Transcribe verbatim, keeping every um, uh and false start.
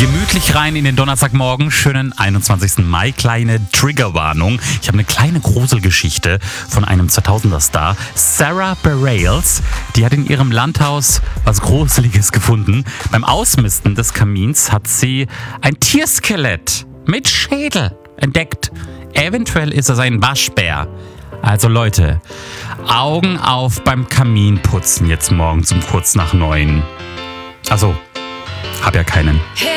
Gemütlich rein in den Donnerstagmorgen, schönen einundzwanzigsten Mai. Kleine Triggerwarnung. Ich habe eine kleine Gruselgeschichte von einem zweitausender-Star, Sarah Bareilles. Die hat in ihrem Landhaus was Gruseliges gefunden. Beim Ausmisten des Kamins hat sie ein Tierskelett mit Schädel entdeckt. Eventuell ist es ein Waschbär. Also Leute, Augen auf beim Kaminputzen jetzt morgens um kurz nach neun. Also, hab ja keinen.